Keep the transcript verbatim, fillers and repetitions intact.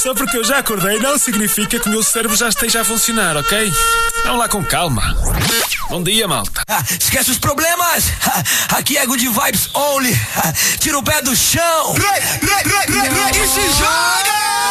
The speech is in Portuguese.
Só porque eu já acordei não significa que o meu cérebro já esteja a funcionar, ok? Vamos lá com calma. Bom dia, malta. Ah, esquece os problemas. Ah, aqui é Good Vibes Only. Ah, tira o pé do chão. E se joga!